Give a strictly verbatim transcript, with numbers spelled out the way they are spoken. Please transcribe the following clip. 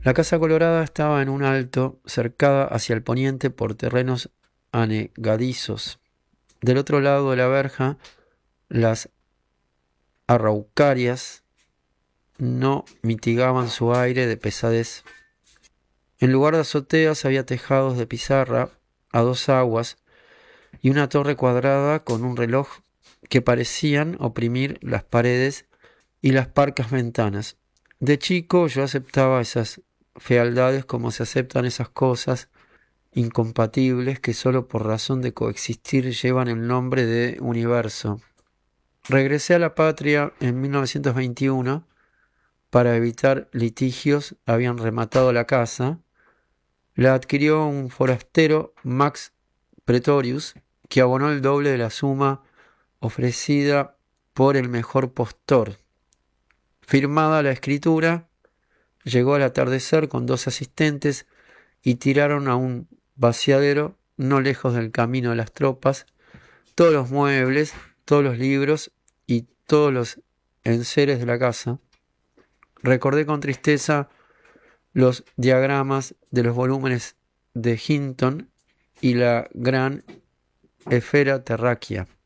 La Casa Colorada estaba en un alto, cercada hacia el poniente por terrenos anegadizos. Del otro lado de la verja, las araucarias no mitigaban su aire de pesadez. En lugar de azoteas había tejados de pizarra a dos aguas y una torre cuadrada con un reloj que parecían oprimir las paredes y las parcas ventanas. De chico yo aceptaba esas fealdades como se aceptan esas cosas incompatibles que solo por razón de coexistir llevan el nombre de universo. Regresé a la patria en mil novecientos veintiuno. Para evitar litigios habían rematado la casa. La adquirió un forastero, Max Pretorius, que abonó el doble de la suma ofrecida por el mejor postor. Firmada la escritura, llegó al atardecer con dos asistentes y tiraron a un vaciadero no lejos del camino de las tropas todos los muebles, todos los libros y todos los enseres de la casa. Recordé con tristeza los diagramas de los volúmenes de Hinton y la gran esfera terráquea.